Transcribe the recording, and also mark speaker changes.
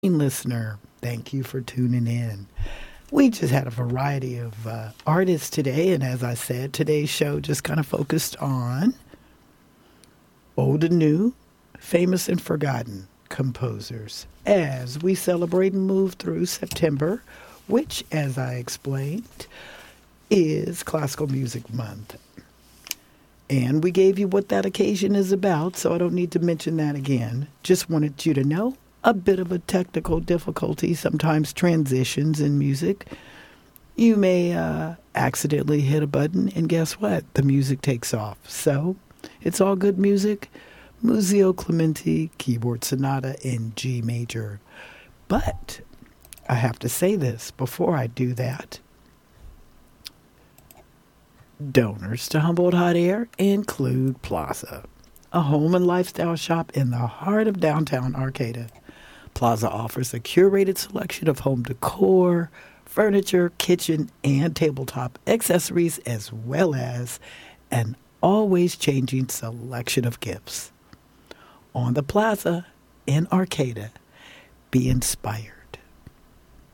Speaker 1: Listener, thank you for tuning in. We just had a variety of artists today, and as I said, today's show just kind of focused on old and new, famous and forgotten composers as we celebrate and move through September, which, as I explained, is Classical Music Month. And we gave you what that occasion is about, so I don't need to mention that again. Just wanted you to know a bit of a technical difficulty, sometimes transitions in music. You may accidentally hit a button, and guess what? The music takes off. So it's all good music. Muzio Clementi, Keyboard Sonata in G major. But I have to say this before I do that. Donors to Humboldt Hot Air include Plaza, a home and lifestyle shop in the heart of downtown Arcata. Plaza offers a curated selection of home decor, furniture, kitchen, and tabletop accessories, as well as an always changing selection of gifts. On the Plaza in Arcata, be inspired.